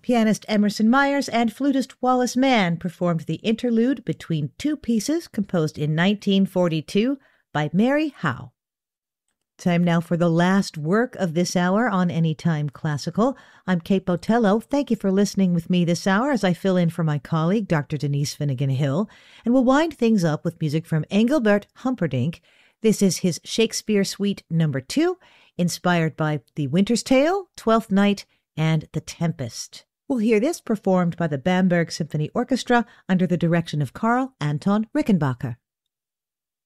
Pianist Emerson Myers and flutist Wallace Mann performed the interlude between two pieces composed in 1942 by Mary Howe. Time now for the last work of this hour on Anytime Classical. I'm Kate Botello. Thank you for listening with me this hour as I fill in for my colleague, Dr. Denise Finnegan-Hill, and we'll wind things up with music from Engelbert Humperdinck. This is his Shakespeare Suite No. 2, inspired by The Winter's Tale, Twelfth Night, and The Tempest. We'll hear this performed by the Bamberg Symphony Orchestra under the direction of Karl Anton Rickenbacker.